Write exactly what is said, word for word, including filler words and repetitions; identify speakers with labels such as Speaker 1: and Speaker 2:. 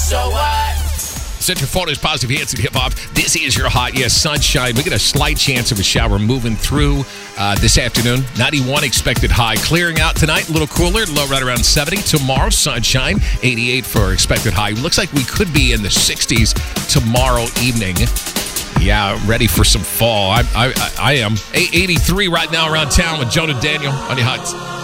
Speaker 1: So what?
Speaker 2: Central Florida's Positive Hits and Hip Hop. This is your hot, yes, sunshine. We get a slight chance of a shower moving through uh, this afternoon. ninety-one expected high. Clearing out tonight, a little cooler, low right around seventy. Tomorrow, sunshine, eighty-eight for expected high. Looks like we could be in the sixties tomorrow evening. Yeah, ready for some fall. I, I, I am. eighty-three right now around town with Jonah Daniel on your hot.